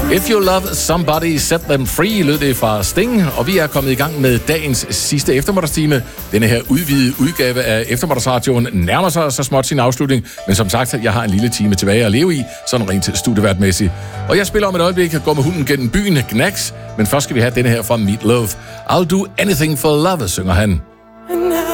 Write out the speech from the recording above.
If you love somebody, set them free, lød det fra Sting, og vi er kommet i gang med dagens sidste eftermiddagstime. Denne her udvidede udgave af eftermiddagsradioen nærmer sig så småt sin afslutning, men som sagt, jeg har en lille time tilbage at leve i, sådan rent studieværtmæssigt. Og jeg spiller om et øjeblik at gå med hunden gennem byen, Knacks, men først skal vi have denne her fra Meat Loaf. I'll do anything for love, synger han.